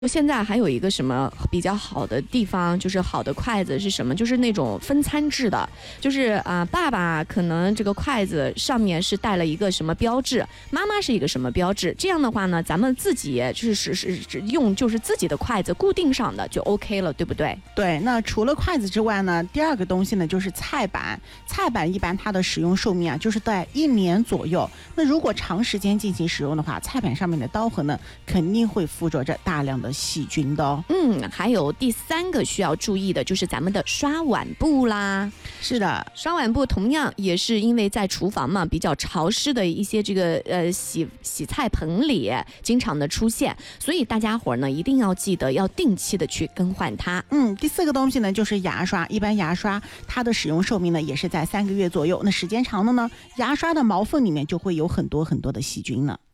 现在还有一个什么比较好的地方，就是好的筷子是什么？就是那种分餐制的，就是爸爸可能这个筷子上面是带了一个什么标志，妈妈是一个什么标志，这样的话呢，咱们自己就是用就是自己的筷子固定上的就 OK 了，对不对？ 对，那除了筷子之外呢，第二个东西呢就是菜板。菜板一般它的使用寿命就是在1年左右。那如果长时间进行使用的话，菜板上面的刀痕呢肯定会附着着大量的细菌的哦。 还有第3个需要注意的就是咱们的刷碗布啦。 是的， 刷碗布同样也是因为在厨房嘛，比较潮湿的一些这个洗菜盆里经常的出现，所以大家伙呢一定要记得要定期的去更换它。 第4个东西呢就是牙刷。一般牙刷它的使用寿命呢也是在3个月左右，那时间长了呢，牙刷的毛缝里面就会有很多很多的细菌了。